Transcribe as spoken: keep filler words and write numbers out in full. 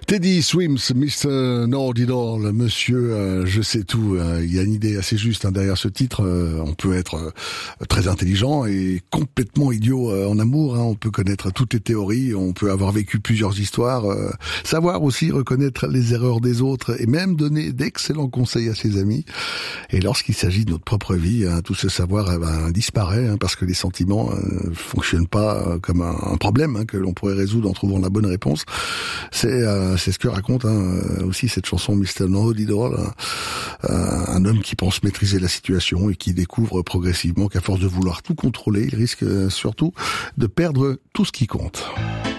Teddy Swims, mister Know-it-all, monsieur euh, je sais tout. Euh, il y a une idée assez juste hein, derrière ce titre. Euh, on peut être euh, très intelligent et complètement idiot euh, en amour. Hein. On peut connaître toutes les théories, on peut avoir vécu plusieurs histoires, euh, savoir aussi reconnaître les erreurs des autres et même donner d'excellents conseils à ses amis. Et lorsqu'il s'agit de notre propre vie, hein, tout ce savoir eh ben, disparaît hein, parce que les sentiments euh, fonctionnent pas euh, comme un, un problème hein, que l'on pourrait résoudre en trouvant la bonne réponse. C'est euh, c'est ce que raconte hein, aussi cette chanson mister Know-it-all, euh, un homme qui pense maîtriser la situation et qui découvre progressivement qu'à force de vouloir tout contrôler, il risque surtout de perdre tout ce qui compte.